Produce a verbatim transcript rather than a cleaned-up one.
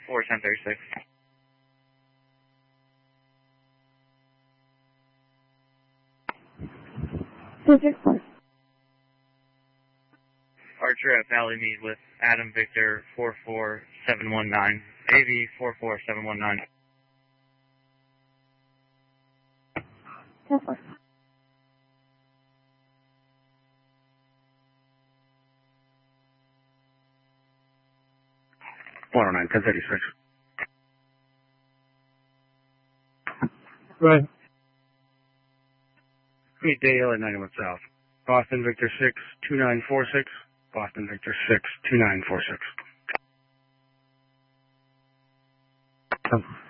four ten thirty-six. District four. Archer at Valley Mead with Adam Victor four four seven one nine. A V four four seven one nine. ten four. one oh nine, ten thirty-six. Right. Meet Dale at ninety-one South. Boston Victor six two nine four six. Boston Victor six two nine four six. ten four.